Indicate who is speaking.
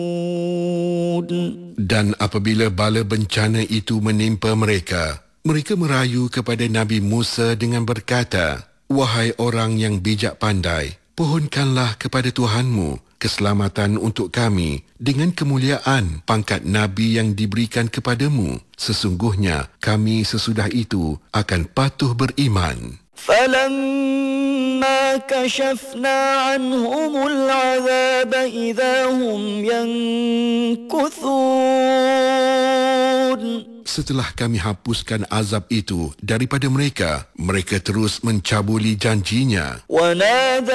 Speaker 1: Dan apabila bala bencana itu menimpa mereka, mereka merayu kepada Nabi Musa dengan berkata, "Wahai orang yang bijak pandai, pohonkanlah kepada Tuhanmu keselamatan untuk kami dengan kemuliaan pangkat Nabi yang diberikan kepadamu. Sesungguhnya kami sesudah itu akan patuh beriman."
Speaker 2: فَلَمَّا كَشَفْنَا عَنْهُمُ الْعَذَابَ إِذَا هُمْ يَنكُثُونَ.
Speaker 1: Setelah kami hapuskan azab itu daripada mereka, mereka terus mencabuli janjinya.
Speaker 2: وَنَادَى